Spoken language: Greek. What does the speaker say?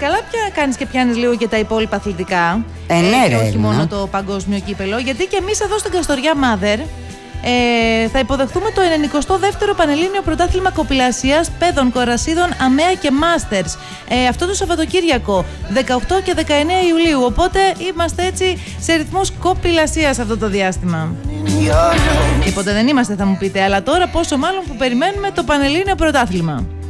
καλά κάνεις και πιάνεις λίγο και τα υπόλοιπα αθλητικά. Ναι, και όχι μόνο το παγκόσμιο κύπελο. Γιατί και εμείς εδώ στην Καστοριά Mother θα υποδεχτούμε το 92ο Πανελλήνιο Πρωτάθλημα Κοπηλασίας Παιδών Κορασίδων ΑΜΕΑ και Masters αυτό το Σαββατοκύριακο 18 και 19 Ιουλίου. Οπότε είμαστε έτσι σε ρυθμός κοπηλασίας αυτό το διάστημα. Τίποτε δεν είμαστε, θα μου πείτε, αλλά τώρα πόσο μάλλον που περιμένουμε το Πανελλήνιο Πρωτάθλημα.